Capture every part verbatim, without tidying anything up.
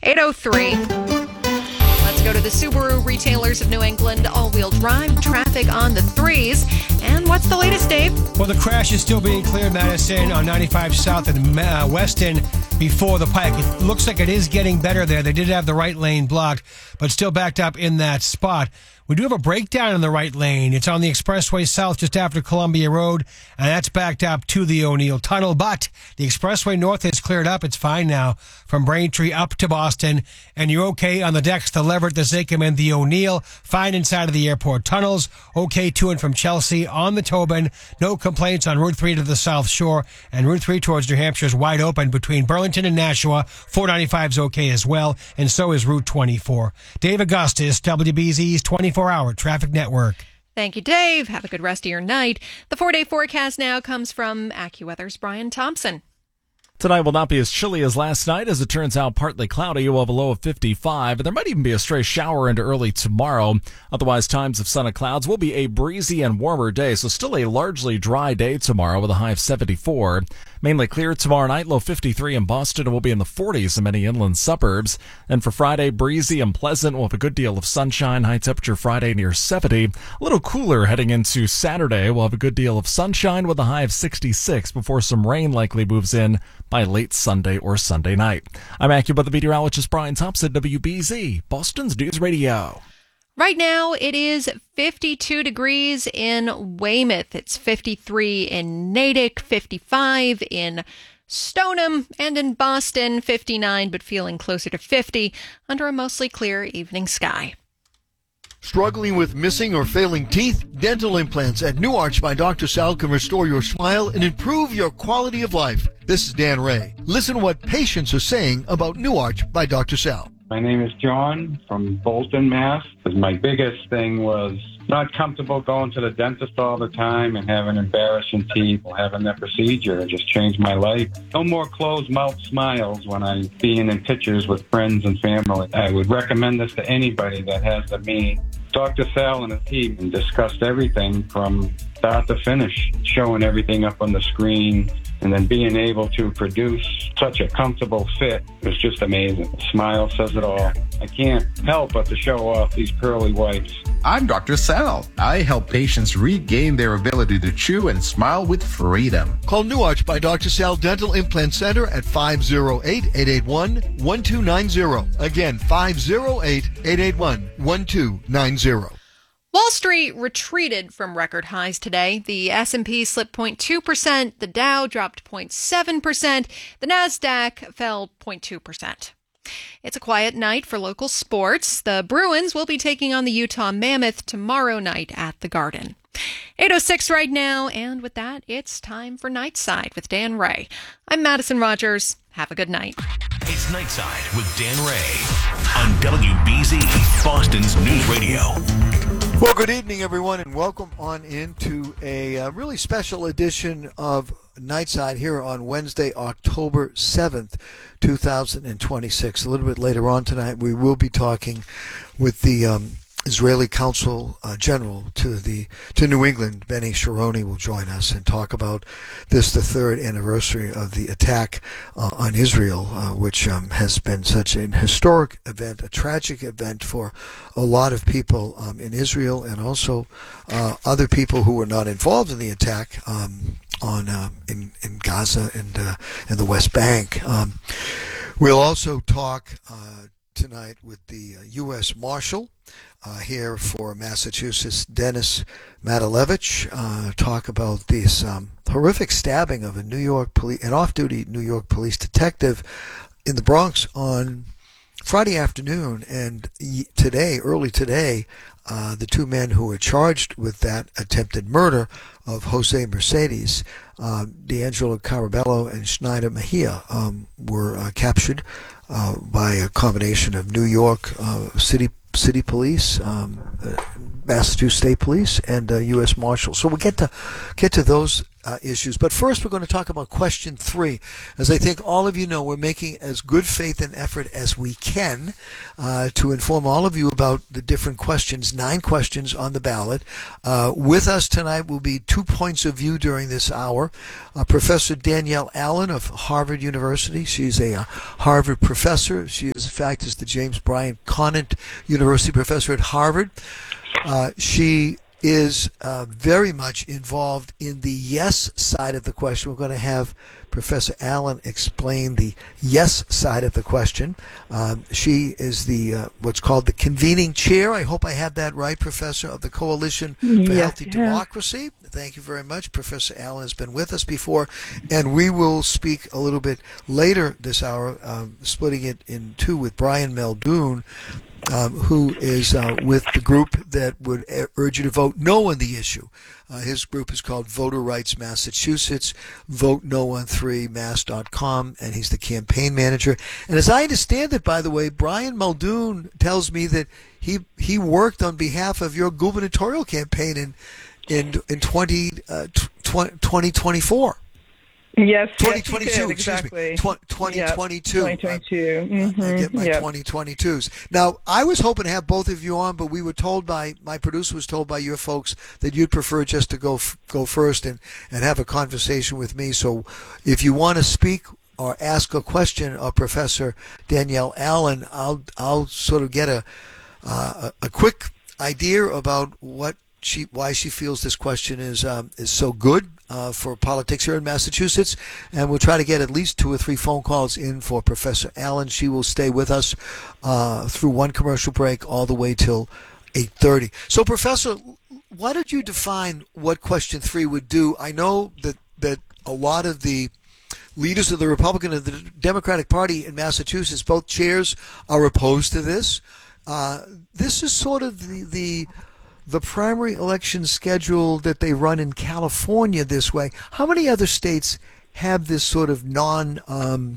eight oh three. Let's go to the Subaru Retailers of New England. All-wheel drive traffic on the threes. And what's the latest, Dave? Well, the crash is still being cleared, Madison, on ninety-five South and uh, Weston before the Pike. It looks like it is getting better there. They did have the right lane blocked, but still backed up in that spot. We do have a breakdown in the right lane. It's on the expressway south just after Columbia Road, and that's backed up to the O'Neill Tunnel. But the expressway north is cleared up. It's fine now from Braintree up to Boston, and you're okay on the decks, the Leverett, the Zakim, and the O'Neill. Fine inside of the airport tunnels. Okay to and from Chelsea on the Tobin. No complaints on Route three to the South Shore, and Route three towards New Hampshire is wide open between Burlington and Nashua. four ninety-five is okay as well, and so is Route twenty-four. Dave Augustus, W B Z's twenty-four hour traffic network. Thank you, Dave. Have a good rest of your night. The four-day forecast now comes from AccuWeather's Brian Thompson. Tonight will not be as chilly as last night. As it turns out, partly cloudy. We'll have a low of fifty-five, and there might even be a stray shower into early tomorrow. Otherwise, times of sun and clouds will be a breezy and warmer day, so still a largely dry day tomorrow with a high of seventy-four. Mainly clear tomorrow night, low fifty-three in Boston, and will be in the forties in many inland suburbs. And for Friday, breezy and pleasant. We'll have a good deal of sunshine. High temperature Friday near seventy. A little cooler heading into Saturday. We'll have a good deal of sunshine with a high of sixty-six before some rain likely moves in by late Sunday or Sunday night. I'm AccuWeather meteorologist Brian Thompson, W B Z, Boston's News Radio. Right now, it is fifty-two degrees in Weymouth. It's fifty-three in Natick, fifty-five in Stoneham, and in Boston, fifty-nine, but feeling closer to fifty under a mostly clear evening sky. Struggling with missing or failing teeth? Dental implants at New Arch by Doctor Sal can restore your smile and improve your quality of life. This is Dan Ray. Listen to what patients are saying about New Arch by Doctor Sal. My name is John from Bolton, Mass. My biggest thing was not comfortable going to the dentist all the time and having embarrassing teeth. Having that procedure, it just changed my life. No more closed mouth smiles when I'm being in pictures with friends and family. I would recommend this to anybody that has the means. Doctor Sal and his team discussed everything from start to finish, showing everything up on the screen, and then being able to produce such a comfortable fit was just amazing. The smile says it all. I can't help but to show off these pearly whites. I'm Doctor Sal. I help patients regain their ability to chew and smile with freedom. Call New Arch by Doctor Sal Dental Implant Center at five oh eight, eight eight one, one two nine zero. Again, five oh eight, eight eight one, one two nine zero. Wall Street retreated from record highs today. The S and P slipped zero point two percent, the Dow dropped zero point seven percent, the Nasdaq fell zero point two percent. It's a quiet night for local sports. The Bruins will be taking on the Utah Mammoth tomorrow night at the Garden. eight oh six right now, and with that, it's time for Nightside with Dan Ray. I'm Madison Rogers. Have a good night. It's Nightside with Dan Ray on W B Z, Boston's News Radio. Well, good evening, everyone, and welcome on into a uh, really special edition of Nightside here on Wednesday, October seventh, two thousand twenty-six. A little bit later on tonight, we will be talking with the um, Israeli Consul uh, General to the to New England. Benny Sharoni will join us and talk about this, the third anniversary of the attack uh, on Israel, uh, which um, has been such an historic event, a tragic event for a lot of people um, in Israel and also uh, other people who were not involved in the attack um, on uh, in in Gaza and uh, and the West Bank. Um, we'll also talk uh, tonight with the uh, U S Marshal uh, here for Massachusetts, Dennis Matalevich, uh, talk about this um, horrific stabbing of a New York police, an off-duty New York police detective in the Bronx on Friday afternoon, and today, early today, uh, the two men who were charged with that attempted murder of Jose Mercedes, uh, D'Angelo Carabello and Schneider Mejia, um, were uh, captured uh, by a combination of New York uh, City City Police, um, uh, Massachusetts State Police, and uh, U S Marshals. So we'll get to get to those uh, issues. But first, we're going to talk about question three. As I think all of you know, we're making as good faith and effort as we can uh, to inform all of you about the different questions, nine questions on the ballot. Uh, with us tonight will be two points of view during this hour. Uh, Professor Danielle Allen of Harvard University. She's a uh, Harvard professor. She is, in fact, is the James Bryant Conant University professor at Harvard. Uh, she is uh, very much involved in the yes side of the question. We're going to have Professor Allen explain the yes side of the question. Um, she is the uh, what's called the convening chair. I hope I have that right, Professor, of the Coalition for yes, Healthy yeah. Democracy. Thank you very much. Professor Allen has been with us before, and we will speak a little bit later this hour, um, splitting it in two with Brian Muldoon, Um, who is uh, with the group that would urge you to vote no on the issue. Uh, his group is called Voter Rights Massachusetts, vote no on three mass dot com, and he's the campaign manager. And as I understand it, by the way, Brian Muldoon tells me that he he worked on behalf of your gubernatorial campaign in in in twenty, uh, twenty twenty-four. Yes, twenty yes, twenty-two, he did, excuse exactly. me. Tw- twenty twenty-two. Yep, twenty twenty-two. Mm-hmm. I get my yep. twenty twenty-twos. Now, I was hoping to have both of you on, but we were told by, my producer was told by your folks that you'd prefer just to go f- go first and, and have a conversation with me. So if you want to speak or ask a question of Professor Danielle Allen, I'll I'll sort of get a uh, a, a quick idea about what she why she feels this question is um, is so good uh, for politics here in Massachusetts, and we'll try to get at least two or three phone calls in for Professor Allen. She will stay with us uh, through one commercial break all the way till eight thirty. So, Professor, why don't you define what question three would do? I know that that a lot of the leaders of the Republican and the Democratic Party in Massachusetts, both chairs, are opposed to this. Uh, this is sort of the the the primary election schedule that they run in California this way. How many other states have this sort of non um,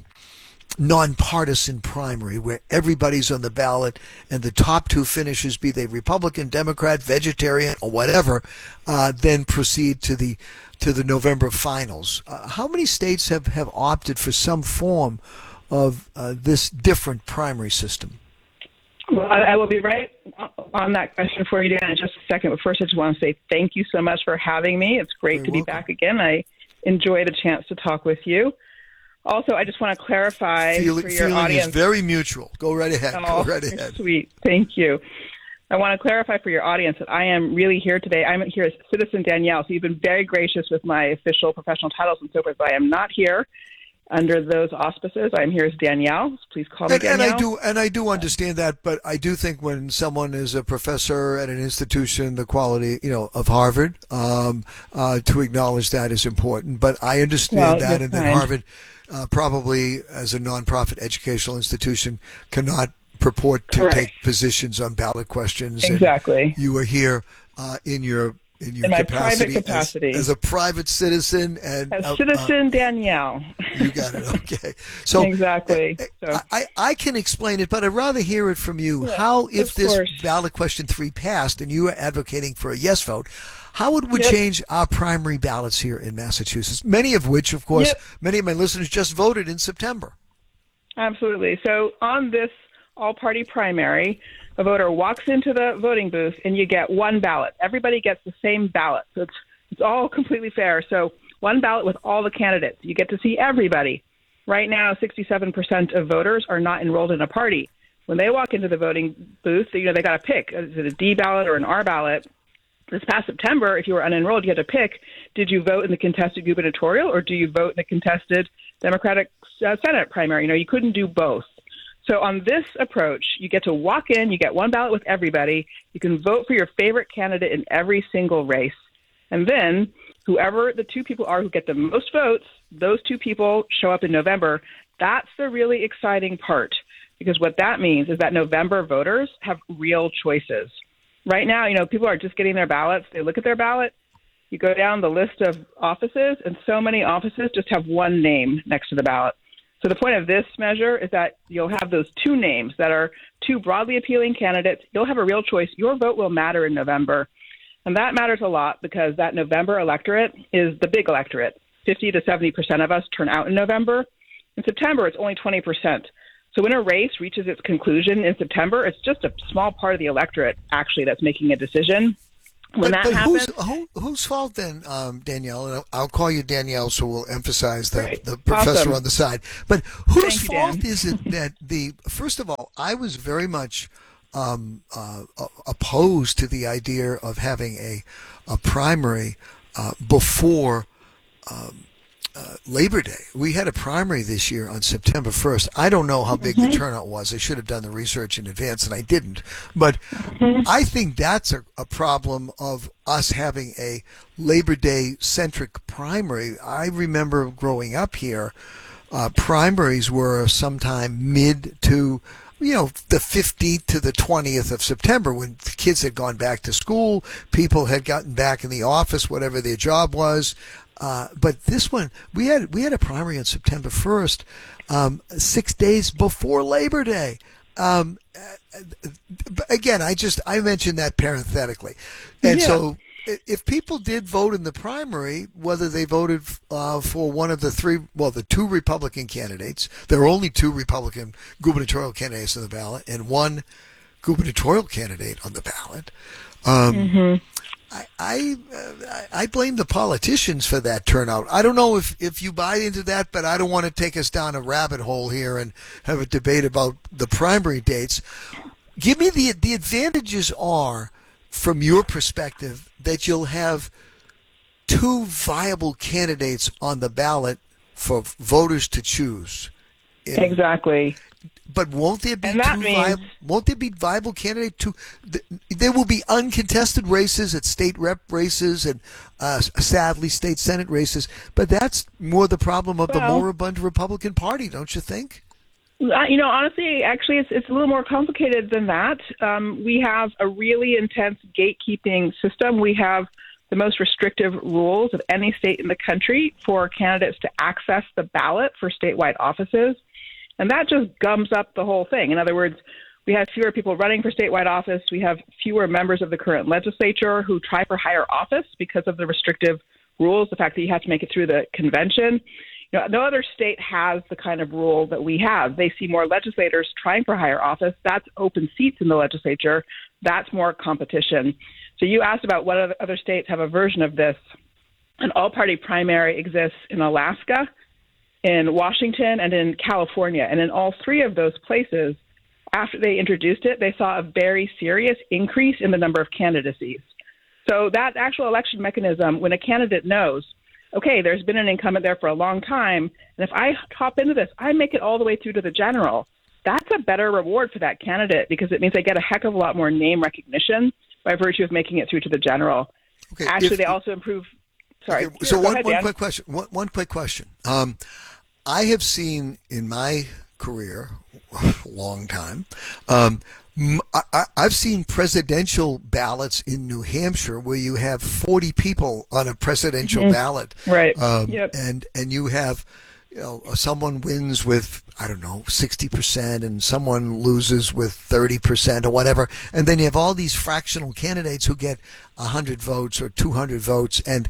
nonpartisan primary where everybody's on the ballot and the top two finishers, be they Republican, Democrat, Vegetarian, or whatever, uh, then proceed to the to the November finals? Uh, how many states have, have opted for some form of uh, this different primary system? Well, I, I will be right on that question for you, Dan, in just a second. But first, I just want to say thank you so much for having me. It's great You're to welcome. be back again. I enjoy the chance to talk with you. Also, I just want to clarify Feeling, for your feeling audience. is very mutual. Go right ahead. Oh, Go right ahead. Sweet. Thank you. I want to clarify for your audience that I am really here today. I'm here as Citizen Danielle. So you've been very gracious with my official professional titles and so forth, but I am not here under those auspices. I'm here as Danielle. So please call me And, and Danielle. I do, and I do understand that, but I do think when someone is a professor at an institution, the quality, you know, of Harvard, um, uh, to acknowledge that is important. But I understand Well, that, you're and that fine. Harvard, uh, probably as a nonprofit educational institution, cannot purport to Correct. take positions on ballot questions. And Exactly. you are here uh, in your in your In my capacity, private capacity. As, as a private citizen and As uh, uh, Citizen Danielle. you got it. Okay. So Exactly. So- I, I can explain it, but I'd rather hear it from you. Yeah, How, if of this course. ballot question three passed and you are advocating for a yes vote, how it would Yep. change our primary ballots here in Massachusetts, many of which, of course, Yep. many of my listeners just voted in September. Absolutely. So on this all-party primary, a voter walks into the voting booth and you get one ballot. Everybody gets the same ballot. So it's it's all completely fair. So one ballot with all the candidates. You get to see everybody. Right now, sixty-seven percent of voters are not enrolled in a party. When they walk into the voting booth, you know, they got to pick. Is it a D ballot or an R ballot? This past September, if you were unenrolled, you had to pick, did you vote in the contested gubernatorial or do you vote in the contested Democratic uh, Senate primary? You know, you couldn't do both. So on this approach, you get to walk in, you get one ballot with everybody, you can vote for your favorite candidate in every single race. And then whoever the two people are who get the most votes, those two people show up in November. That's the really exciting part, because what that means is that November voters have real choices. Right now, you know, people are just getting their ballots. They look at their ballot. You go down the list of offices, and so many offices just have one name next to the ballot. So the point of this measure is that you'll have those two names that are two broadly appealing candidates. You'll have a real choice. Your vote will matter in November. And that matters a lot because that November electorate is the big electorate. fifty to seventy percent of us turn out in November. In September, it's only twenty percent. So when a race reaches its conclusion in September, it's just a small part of the electorate, actually, that's making a decision. When but, that but happens, who's, who, whose fault then, um, Danielle? And I'll call you Danielle, so we'll emphasize the, Right. the professor Awesome. on the side. But whose Thank you, fault Dan. is it that the first of all, I was very much um, uh, opposed to the idea of having a a primary uh, before. Um, Uh, Labor Day. We had a primary this year on September first. I don't know how big Mm-hmm. the turnout was. I should have done the research in advance, and I didn't. But Mm-hmm. I think that's a, a problem of us having a Labor Day centric primary. I remember growing up here, uh, primaries were sometime mid to you know, the fifteenth to the twentieth of September, when the kids had gone back to school, people had gotten back in the office, whatever their job was. Uh, but this one, we had we had a primary on September first, um, six days before Labor Day. Um, again, I just I mentioned that parenthetically, and Yeah. so if people did vote in the primary, whether they voted uh, for one of the three, well, the two Republican candidates, there are only two Republican gubernatorial candidates on the ballot, and one gubernatorial candidate on the ballot. Um, mm-hmm. I I, uh, I blame the politicians for that turnout. I don't know if, if you buy into that, but I don't want to take us down a rabbit hole here and have a debate about the primary dates. Give me the the advantages are, from your perspective, that you'll have two viable candidates on the ballot for voters to choose. In, Exactly. But won't there be And that two means- viable, won't there be viable candidates? To, th- there will be uncontested races at state rep races and uh, sadly state senate races. But that's more the problem of the Well- moribund Republican Party, don't you think? Uh, You know, honestly, actually, it's it's a little more complicated than that. Um, we have a really intense gatekeeping system. We have the most restrictive rules of any state in the country for candidates to access the ballot for statewide offices. And that just gums up the whole thing. In other words, we have fewer people running for statewide office. We have fewer members of the current legislature who try for higher office because of the restrictive rules, the fact that you have to make it through the convention. You know, no other state has the kind of rule that we have. They see more legislators trying for higher office. That's open seats in the legislature. That's more competition. So you asked about what other states have a version of this. An all-party primary exists in Alaska, in Washington, and in California. And in all three of those places, after they introduced it, they saw a very serious increase in the number of candidacies. So that actual election mechanism, when a candidate knows, okay, there's been an incumbent there for a long time, and if I hop into this, I make it all the way through to the general, that's a better reward for that candidate because it means they get a heck of a lot more name recognition by virtue of making it through to the general. Okay, Actually, if- they also improve. Sorry. Okay, so Go one, ahead, one Dan. quick question. One, one quick question. Um, I have seen in my career, long time, um, m- I, have seen presidential ballots in New Hampshire where you have forty people on a presidential Mhm. ballot, Right. Um, Yep. and and you have, you know, someone wins with, I don't know, sixty percent, and someone loses with thirty percent or whatever, and then you have all these fractional candidates who get one hundred votes or two hundred votes, and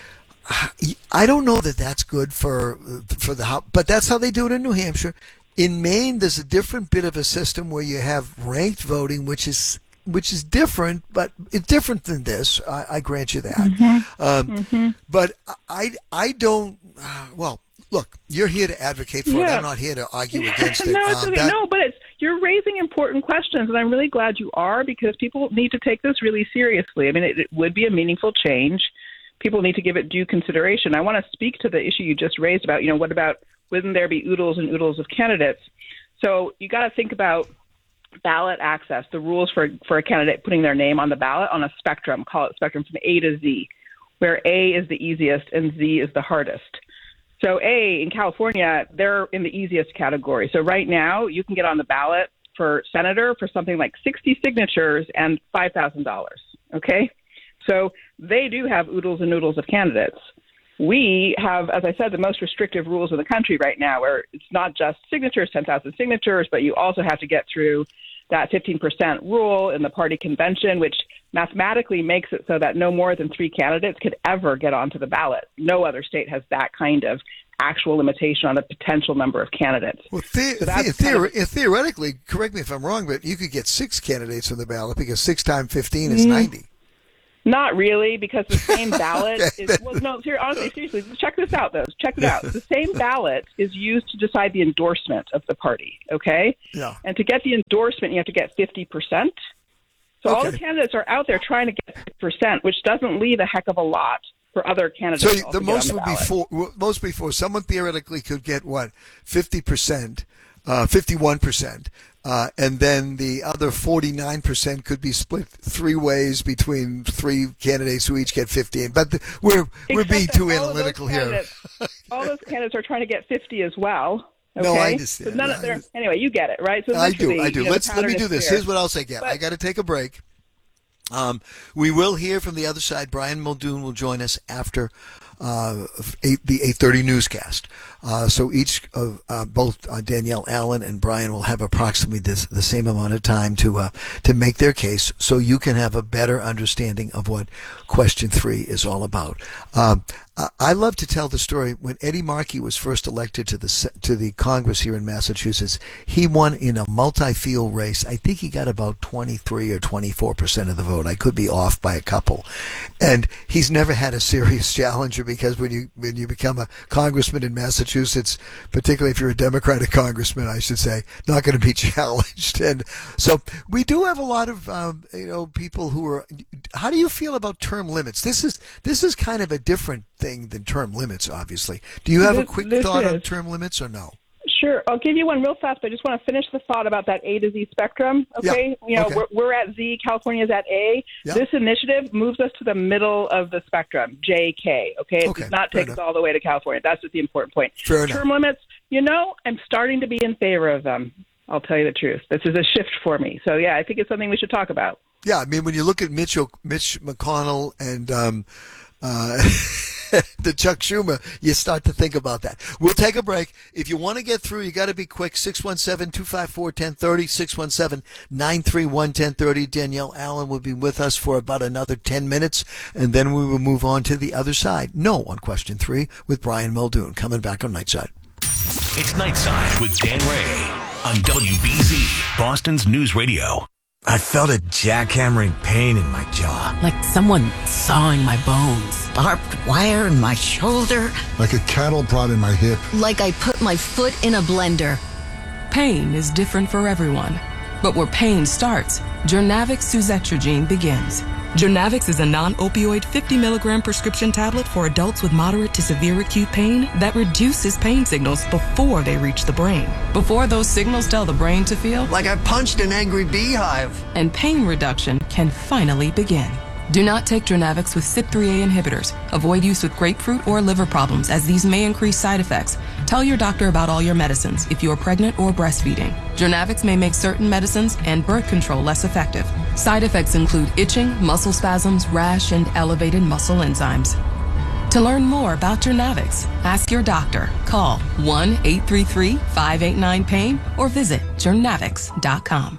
I don't know that that's good for for the House, but that's how they do it in New Hampshire. In Maine, there's a different bit of a system where you have ranked voting, which is which is different, but it's different than this. I, I grant you that. Mm-hmm. Um, Mm-hmm. But I I don't. Uh, well, look, you're here to advocate for it. Yeah. I'm not here to argue against it. no, it's Um, okay. that- no, but it's you're raising important questions, and I'm really glad you are because people need to take this really seriously. I mean, it, it would be a meaningful change. People need to give it due consideration. I want to speak to the issue you just raised about, you know, what about wouldn't there be oodles and oodles of candidates? So you got to think about ballot access, the rules for, for a candidate putting their name on the ballot on a spectrum, call it spectrum from A to Z, where A is the easiest and Z is the hardest. So A, in California, they're in the easiest category. So right now, you can get on the ballot for senator for something like sixty signatures and five thousand dollars, okay? So they do have oodles and noodles of candidates. We have, as I said, the most restrictive rules in the country right now, where it's not just signatures, ten thousand signatures, but you also have to get through that fifteen percent rule in the party convention, which mathematically makes it so that no more than three candidates could ever get onto the ballot. No other state has that kind of actual limitation on the potential number of candidates. Well, the, so the, theor- kind of, theoretically, correct me if I'm wrong, but you could get six candidates on the ballot because six times fifteen is ninety. Not really, because the same ballot okay. is, well, no, ser- honestly, seriously, check this out, though. Check it out. The same ballot is used to decide the endorsement of the party, okay? Yeah. And to get the endorsement, you have to get fifty percent. So okay. all the candidates are out there trying to get fifty percent, which doesn't leave a heck of a lot for other candidates. So the most the would ballot. be four. Most before someone theoretically could get what fifty percent, uh, fifty-one percent, uh, and then the other forty-nine percent could be split three ways between three candidates who each get fifteen. But the, we're we're Except being too all analytical here. All those candidates are trying to get fifty as well. Okay? No, I understand. So none no, of their, anyway, you get it, right? So I do. I do. You know, Let's let me do this. Fair. Here's what else I get. But, I got to take a break. Um, we will hear from the other side. Brian Muldoon will join us after uh, eight, the eight thirty newscast. Uh, so each of uh, both uh, Danielle Allen and Brian will have approximately this, the same amount of time to uh, to make their case, so you can have a better understanding of what question three is all about. Um, I love to tell the story. When Eddie Markey was first elected to the to the Congress here in Massachusetts, he won in a multi-field race. I think he got about twenty-three or twenty-four percent of the vote. I could be off by a couple. And he's never had a serious challenger, because when you when you become a congressman in Massachusetts, particularly if you're a Democratic congressman, I should say, not going to be challenged. And so we do have a lot of um, you know people who are. How do you feel about term limits? This is this is kind of a different thing than term limits, obviously. Do you have this, a quick this thought is. on term limits or no? Sure. I'll give you one real fast, but I just want to finish the thought about that A to Z spectrum. Okay. Yeah. You know, okay. we're, we're at Z, California is at A. Yeah. This initiative moves us to the middle of the spectrum, J K. Okay. It Okay, does not fair take us enough. all the way to California. That's just the important point. Fair Term enough. limits, you know, I'm starting to be in favor of them. I'll tell you the truth. This is a shift for me. So, yeah, I think it's something we should talk about. Yeah, I mean, when you look at Mitch, o- Mitch McConnell and um, uh, the Chuck Schumer, you start to think about that. We'll take a break. If you want to get through, you got to be quick. six one seven, two five four, one zero three zero, six one seven, nine three one, one zero three zero. Danielle Allen will be with us for about another ten minutes, and then we will move on to the other side. No on question three with Brian Muldoon, coming back on Nightside. It's Nightside with Dan Ray on W B Z, Boston's News Radio. I felt a jackhammering pain in my jaw. Like someone sawing my bones. Barbed wire in my shoulder. Like a cattle prod in my hip. Like I put my foot in a blender. Pain is different for everyone. But where pain starts, Jurnavix suzetrigine begins. Jurnavix is a non-opioid fifty milligram prescription tablet for adults with moderate to severe acute pain that reduces pain signals before they reach the brain. Before those signals tell the brain to feel Like I punched an angry beehive. And pain reduction can finally begin. Do not take Jurnavix with C Y P three A inhibitors. Avoid use with grapefruit or liver problems, as these may increase side effects. Tell your doctor about all your medicines if you are pregnant or breastfeeding. Jurnavix may make certain medicines and birth control less effective. Side effects include itching, muscle spasms, rash, and elevated muscle enzymes. To learn more about Jurnavix, ask your doctor. Call one eight three three, five eight nine, pain or visit jurnavix dot com.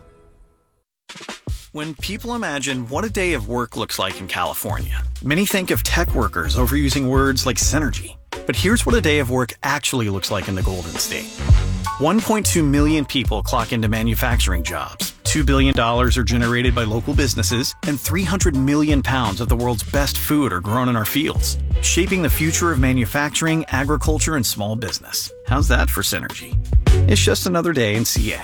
When people imagine what a day of work looks like in California, many think of tech workers overusing words like synergy. But here's what a day of work actually looks like in the Golden State. one point two million people clock into manufacturing jobs, two billion dollars are generated by local businesses, and three hundred million pounds of the world's best food are grown in our fields, shaping the future of manufacturing, agriculture, and small business. How's that for synergy? It's just another day in C A.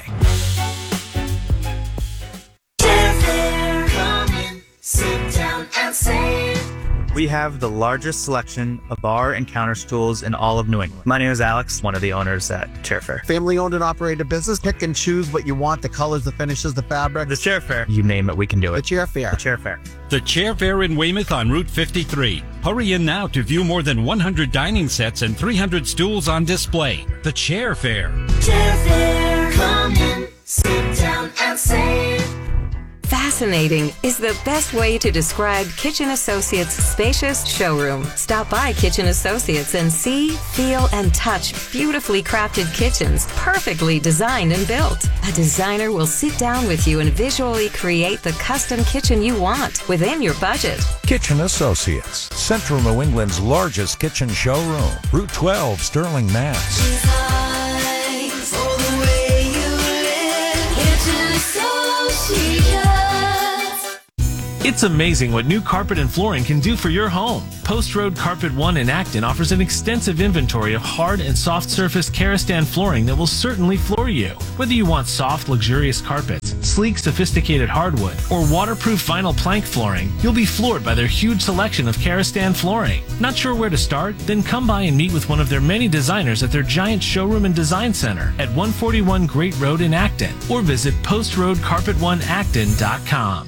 Sit down and save. We have the largest selection of bar and counter stools in all of New England. My name is Alex, one of the owners at Chairfair. Family owned and operated business. Pick and choose what you want, the colors, the finishes, the fabric. The Chairfair. You name it, we can do it. The Chairfair. The Chairfair. The Chairfair in Weymouth on Route fifty-three. Hurry in now to view more than one hundred dining sets and three hundred stools on display. The Chairfair. Chairfair. Come in, sit down and save. Fast Fascinating is the best way to describe Kitchen Associates' spacious showroom. Stop by Kitchen Associates and see, feel, and touch beautifully crafted kitchens, perfectly designed and built. A designer will sit down with you and visually create the custom kitchen you want within your budget. Kitchen Associates, Central New England's largest kitchen showroom. Route twelve, Sterling, Mass. It's amazing what new carpet and flooring can do for your home. Post Road Carpet One in Acton offers an extensive inventory of hard and soft surface Karastan flooring that will certainly floor you. Whether you want soft, luxurious carpets, sleek, sophisticated hardwood, or waterproof vinyl plank flooring, you'll be floored by their huge selection of Karastan flooring. Not sure where to start? Then come by and meet with one of their many designers at their giant showroom and design center at one forty-one Great Road in Acton, or visit post road carpet one acton dot com.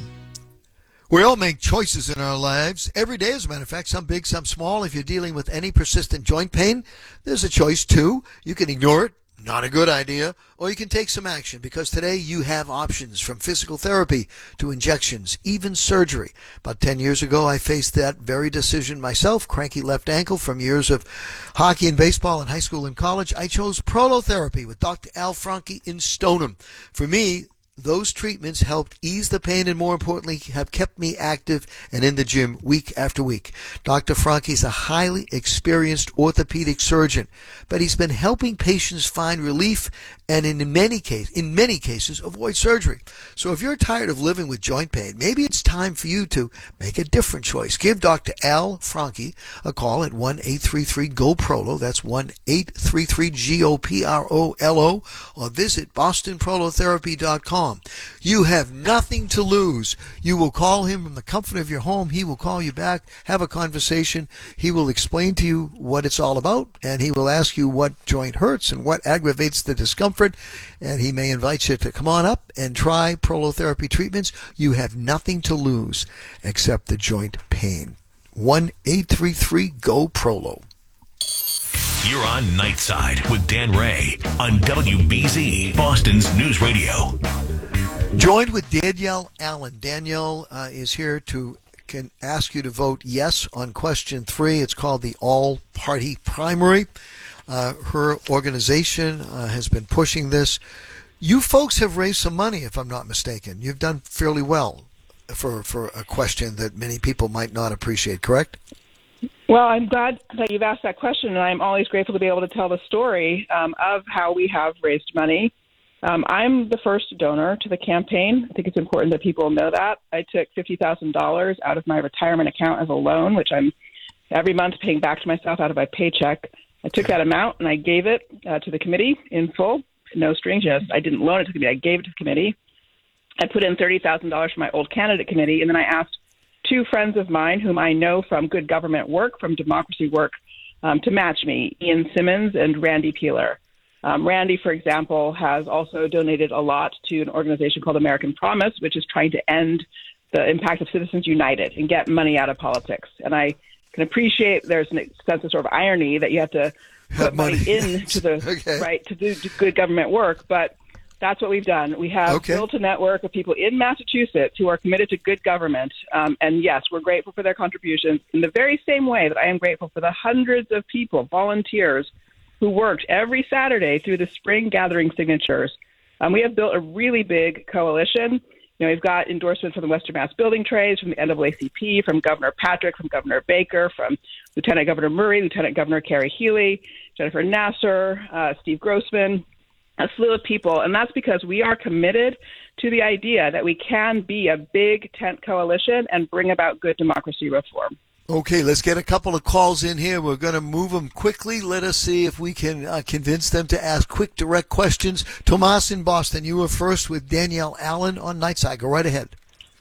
We all make choices in our lives every day, as a matter of fact, some big, some small. If you're dealing with any persistent joint pain, there's a choice too. You can ignore it, not a good idea, or you can take some action, because today you have options, from physical therapy to injections, even surgery. About ten years ago, I faced that very decision myself, cranky left ankle from years of hockey and baseball in high school and college. I chose prolotherapy with Doctor Al Franke in Stoneham. For me, those treatments helped ease the pain and, more importantly, have kept me active and in the gym week after week. Doctor Franke is a highly experienced orthopedic surgeon, but he's been helping patients find relief and in many cases, in many cases, avoid surgery. So if you're tired of living with joint pain, maybe it's time for you to make a different choice. Give Doctor Al Franke a call at one eight three three G O P R O L O. That's one eight three three G O P R O L O, or visit boston prolotherapy dot com. You have nothing to lose. You will call him from the comfort of your home. He will call you back, have a conversation. He will explain to you what it's all about, and he will ask you what joint hurts and what aggravates the discomfort, and he may invite you to come on up and try prolotherapy treatments. You have nothing to lose except the joint pain. one eight three three G O P R O L O. You're on Nightside with Dan Ray on W B Z, Boston's News Radio. Joined with Danielle Allen. Danielle uh, is here to can ask you to vote yes on question three. It's called the All-Party Primary. Uh, her organization uh, has been pushing this. You folks have raised some money, if I'm not mistaken. You've done fairly well for, for a question that many people might not appreciate, correct? Well, I'm glad that you've asked that question, and I'm always grateful to be able to tell the story um, of how we have raised money. Um, I'm the first donor to the campaign. I think it's important that people know that. I took fifty thousand dollars out of my retirement account as a loan, which I'm every month paying back to myself out of my paycheck. I took that amount and I gave it uh, to the committee in full, no strings. Yes, I didn't loan it to the committee. I gave it to the committee. I put in thirty thousand dollars for my old candidate committee, and then I asked two friends of mine whom I know from good government work, from democracy work, um, to match me, Ian Simmons and Randy Peeler. Um, Randy, for example, has also donated a lot to an organization called American Promise, which is trying to end the impact of Citizens United and get money out of politics. And I can appreciate there's a sense of sort of irony that you have to put money, money into the okay. right to do, do good government work, but that's what we've done. We have okay. built a network of people in Massachusetts who are committed to good government. Um, and yes, we're grateful for their contributions in the very same way that I am grateful for the hundreds of people, volunteers, who worked every Saturday through the spring gathering signatures. Um, we have built a really big coalition. You know, we've got endorsement from the Western Mass Building Trades, from the N double A C P, from Governor Patrick, from Governor Baker, from Lieutenant Governor Murray, Lieutenant Governor Carrie Healy, Jennifer Nasser, uh, Steve Grossman, a slew of people. And that's because we are committed to the idea that we can be a big tent coalition and bring about good democracy reform. Okay, let's get a couple of calls in here. We're going to move them quickly. Let us see if we can uh, convince them to ask quick, direct questions. Tomas in Boston, you were first with Danielle Allen on Nightside. Go right ahead.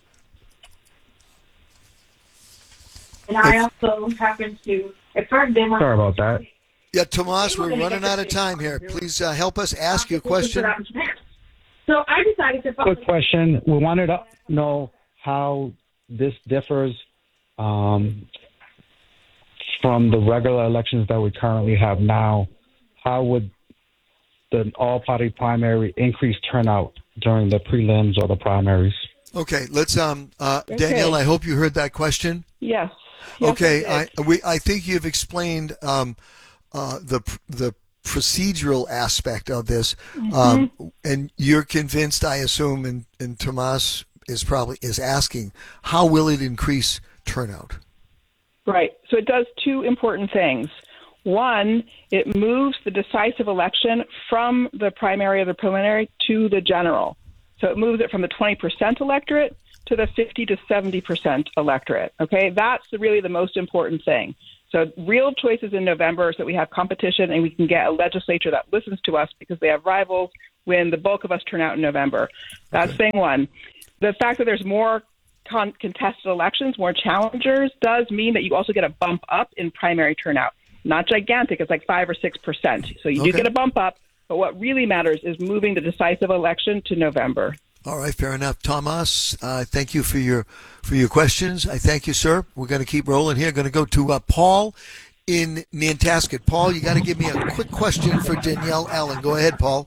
And I also happen to have heard them. Sorry about that. Yeah, Tomas, we're running out of time here. Please uh, help us ask your question. So I decided to... Quick question. We wanted to know how this differs um, from the regular elections that we currently have now. How would the all-party primary increase turnout during the prelims or the primaries? Okay, let's um uh Okay. Danielle, I hope you heard that question. Yes. Yes, Okay, I I did. we I think you've explained um uh the the procedural aspect of this. Um and you're convinced, I assume, and, and Tomas is probably is asking, how will it increase turnout? Right. So it does two important things. One, it moves the decisive election from the primary or the preliminary to the general. So it moves it from the twenty percent electorate to the fifty to seventy percent electorate. Okay, that's really the most important thing. So real choices in November so that we have competition and we can get a legislature that listens to us because they have rivals when the bulk of us turn out in November. That's thing one. The fact that there's more con- contested elections, more challengers, does mean that you also get a bump up in primary turnout. Not gigantic, it's like five or six percent. So you do Okay. get a bump up, but what really matters is moving the decisive election to November. All right, fair enough. Tomas, uh, thank you for your for your questions. I thank you, sir. We're going to keep rolling here. Going to go to uh, Paul in Nantasket. Paul, you got to give me a quick question for Danielle Allen. Go ahead, Paul.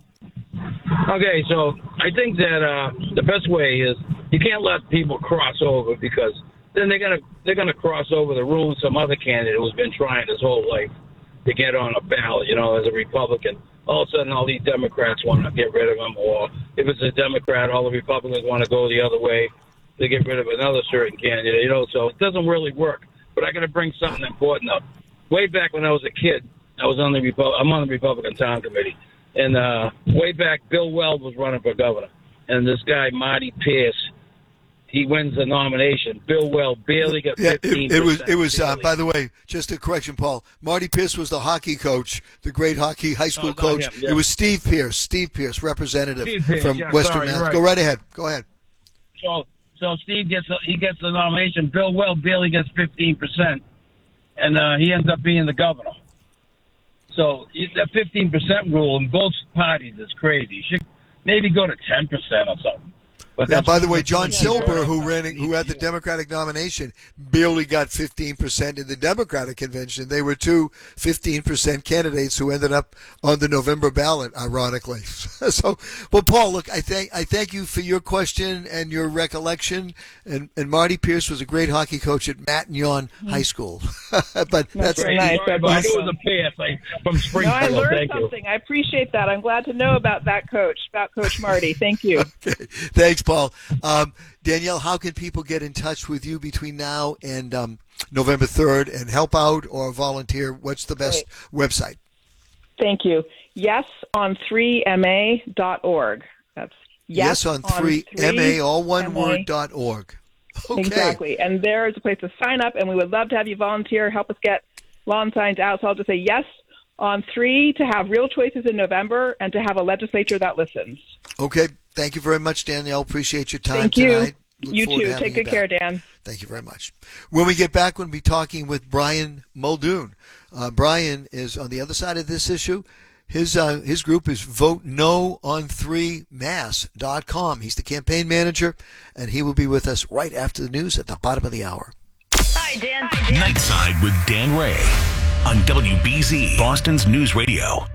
Okay, so I think that uh, the best way is you can't let people cross over because then they're gonna they're gonna cross over the rules. Some other candidate who's been trying his whole life to get on a ballot, you know, as a Republican. All of a sudden, all these Democrats want to get rid of him, or if it's a Democrat, all the Republicans want to go the other way to get rid of another certain candidate, you know. So it doesn't really work. But I got to bring something important up. Way back when I was a kid, I was on the Repu- I'm on the Republican Town Committee, and uh, way back, Bill Weld was running for governor, and this guy Marty Pierce, he wins the nomination. Bill Weld barely got Yeah, fifteen it, percent. it was. It was. Uh, by the way, just a correction, Paul. Marty Pierce was the hockey coach, the great hockey high school not coach. him, yeah. It was Steve Pierce. Steve Pierce, representative Steve Pierce, from yeah, Western sorry, Mass. right. Go right ahead. Go ahead. So, so Steve gets the, he gets the nomination. Bill Weld barely gets fifteen percent, and uh, he ends up being the governor. So that fifteen percent rule in both parties is crazy. You should maybe go to ten percent or something. But Yeah, that's by the way, John Yeah. Silber, who ran, who had the Democratic nomination, barely got fifteen percent in the Democratic convention. They were two fifteen percent candidates who ended up on the November ballot, ironically. So, well, Paul, look, I thank I thank you for your question and your recollection. And, and Marty Pierce was a great hockey coach at Matignon High School. But that's very nice. Sorry, but I knew it was a Pierce like, from No, I Springfield. learned Thank you. something. I appreciate that. I'm glad to know about that coach, about Coach Marty. Thank you. Okay. Thanks, Paul. Um, Danielle, how can people get in touch with you between now and um, November third and help out or volunteer? What's the best website? Thank you. Yes on three M A dot org. That's yes, Yes on three M A, all one M A. word, dot org. Okay. Exactly. And there's a place to sign up, and we would love to have you volunteer, help us get lawn signs out. So I'll just say yes on three to have real choices in November and to have a legislature that listens. Okay. Thank you very much, Danielle. Appreciate your time Thank you. tonight. Look You forward to too. having Take you good care, back. Dan. Thank you very much. When we get back, we'll be talking with Brian Muldoon. Uh, Brian is on the other side of this issue. His uh, his group is vote no on three mass dot com. He's the campaign manager, and he will be with us right after the news at the bottom of the hour. Hi, Dan. Nightside with Dan Ray on W B Z, Boston's News Radio.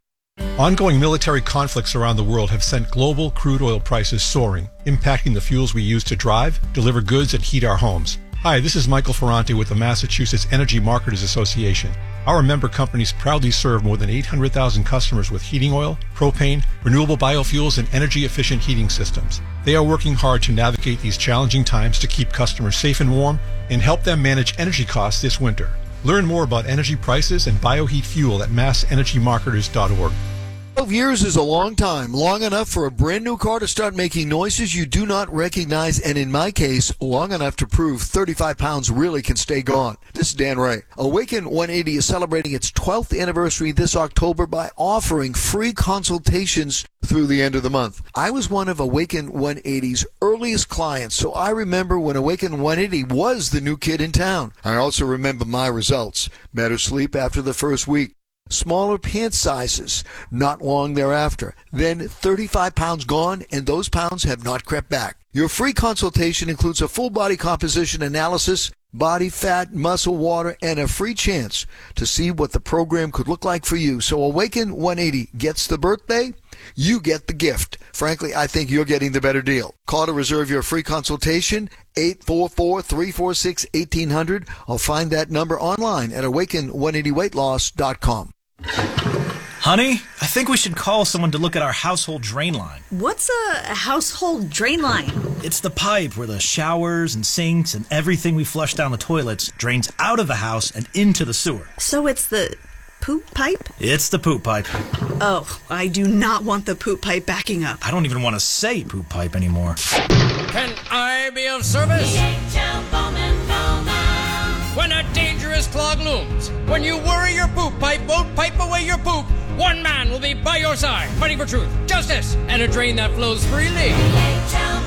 Ongoing military conflicts around the world have sent global crude oil prices soaring, impacting the fuels we use to drive, deliver goods, and heat our homes. Hi, this is Michael Ferranti with the Massachusetts Energy Marketers Association. Our member companies proudly serve more than eight hundred thousand customers with heating oil, propane, renewable biofuels, and energy-efficient heating systems. They are working hard to navigate these challenging times to keep customers safe and warm and help them manage energy costs this winter. Learn more about energy prices and bioheat fuel at mass energy marketers dot org. twelve years is a long time, long enough for a brand new car to start making noises you do not recognize, and in my case, long enough to prove thirty-five pounds really can stay gone. This is Dan Ray. Awaken one eighty is celebrating its twelfth anniversary this October by offering free consultations through the end of the month. I was one of Awaken one eighty's earliest clients, so I remember when Awaken one eighty was the new kid in town. I also remember my results. Better sleep after the first week. Smaller pant sizes not long thereafter. Then thirty-five pounds gone, and those pounds have not crept back. Your free consultation includes a full body composition analysis, body fat, muscle, water, and a free chance to see what the program could look like for you. So Awaken one eighty gets the birthday, you get the gift. Frankly, I think you're getting the better deal. Call to reserve your free consultation, eight four four, three four six, one eight hundred. I'll find that number online at awaken one eighty weight loss dot com. Honey, I think we should call someone to look at our household drain line. What's a household drain line? It's the pipe where the showers and sinks and everything we flush down the toilets drains out of the house and into the sewer. So it's the poop pipe? It's the poop pipe. Oh, I do not want the poop pipe backing up. I don't even want to say poop pipe anymore. Can I be of service? When a dangerous clog looms, when you worry your poop pipe won't pipe away your poop, one man will be by your side, fighting for truth, justice, and a drain that flows freely.